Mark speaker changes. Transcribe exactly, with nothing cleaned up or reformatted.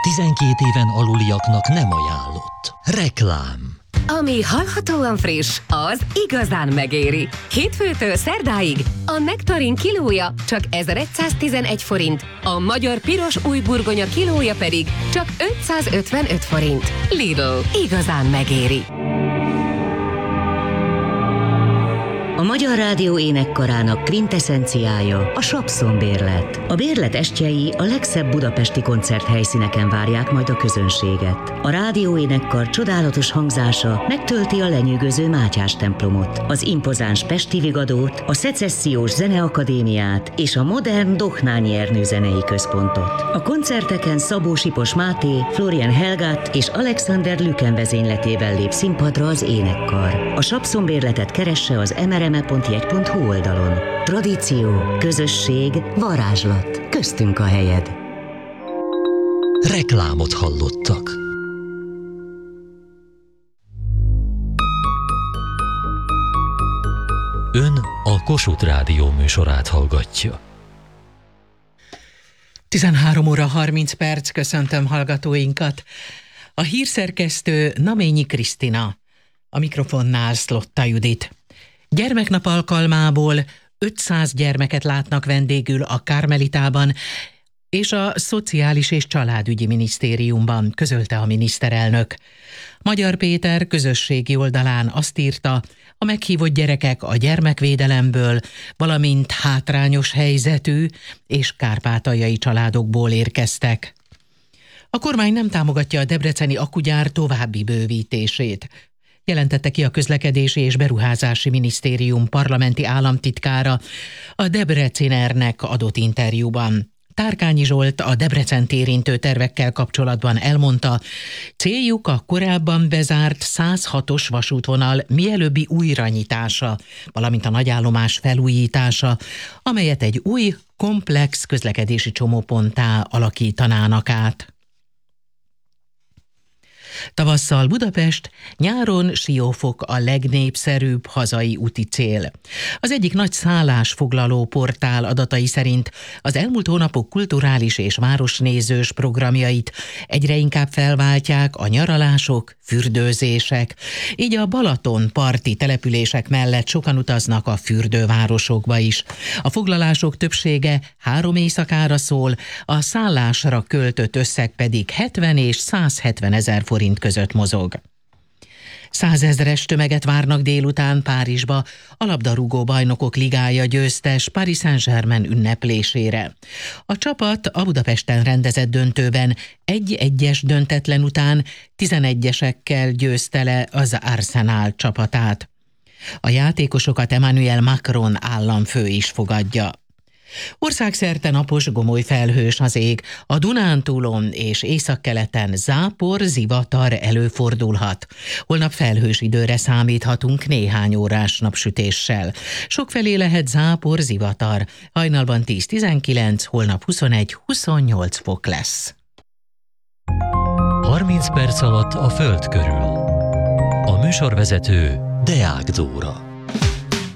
Speaker 1: tizenkét éven aluliaknak nem ajánlott. Reklám.
Speaker 2: Ami hallhatóan friss, az igazán megéri. Hétfőtől szerdáig a nektarin kilója csak ezeregyszáztizenegy forint, a magyar piros új burgonya kilója pedig csak ötszázötvenöt forint. Lidl, igazán megéri.
Speaker 3: A Magyar Rádió énekkarának kvintessenciája a Sapszon-bérlet. A bérlet estjei a legszebb budapesti koncerthelyszíneken várják majd a közönséget. A rádió énekkar csodálatos hangzása megtölti a lenyűgöző Mátyás templomot, az impozáns Pesti Vigadót, a Szecessziós Zeneakadémiát és a modern Dohnányi Ernő zenei központot. A koncerteken Szabó Sipos Máté, Florian Helgát és Alexander Lüken vezényletével lép színpadra az énekkar. A Sapszon-bérletet keresse az em er em e pont jegy pont hu oldalon. Tradíció, közösség, varázslat. Köztünk a helyed.
Speaker 1: Reklámot hallottak. Ön a Kossuth Rádió műsorát hallgatja.
Speaker 4: tizenhárom óra harminc perc, köszöntöm hallgatóinkat. A hírszerkesztő Naményi Krisztina, a mikrofonnál Szlotta Judit. Gyermeknap alkalmából ötszáz gyermeket látnak vendégül a Karmelitában és a Szociális és Családügyi Minisztériumban, közölte a miniszterelnök. Magyar Péter közösségi oldalán azt írta, a meghívott gyerekek a gyermekvédelemből, valamint hátrányos helyzetű és kárpátaljai családokból érkeztek. A kormány nem támogatja a debreceni akkugyár további bővítését, jelentette ki a Közlekedési és Beruházási Minisztérium parlamenti államtitkára a Debrecenernek adott interjúban. Tárkányi Zsolt a Debrecent érintő tervekkel kapcsolatban elmondta, céljuk a korábban bezárt száz hatos vasútvonal mielőbbi újranyitása, valamint a nagyállomás felújítása, amelyet egy új, komplex közlekedési csomóponttá alakítanának át. Tavasszal Budapest, nyáron Siófok a legnépszerűbb hazai úti cél. Az egyik nagy szállásfoglaló portál adatai szerint az elmúlt hónapok kulturális és városnézős programjait egyre inkább felváltják a nyaralások, fürdőzések. Így a Balaton parti települések mellett sokan utaznak a fürdővárosokba is. A foglalások többsége három éjszakára szól, a szállásra költött összeg pedig hetven és százhetven ezer forint között mozog. Százezres tömeget várnak délután Párizsba a labdarúgó bajnokok ligája győztes Paris Saint-Germain ünneplésére. A csapat a Budapesten rendezett döntőben egy-egyes döntetlen után tizenegyesekkel győzte le az Arsenal csapatát. A játékosokat Emmanuel Macron államfő is fogadja. Országszerte napos, gomoly felhős az ég, a Dunántúlon és északkeleten zápor, zivatar előfordulhat. Holnap felhős időre számíthatunk néhány órás napsütéssel. Sokfelé lehet zápor, zivatar, hajnalban tíz-tizenkilenc, holnap huszonegy-huszonnyolc fok lesz.
Speaker 1: harminc perc alatt a Föld körül. A műsorvezető Deák Dóra.